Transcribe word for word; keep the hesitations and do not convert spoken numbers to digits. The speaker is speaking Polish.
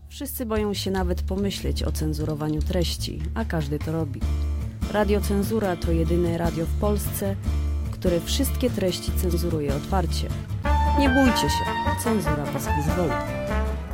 Wszyscy boją się nawet pomyśleć o cenzurowaniu treści, a każdy to robi. Radio Cenzura to jedyne radio w Polsce, które wszystkie treści cenzuruje otwarcie. Nie bójcie się, cenzura was wyzwoli.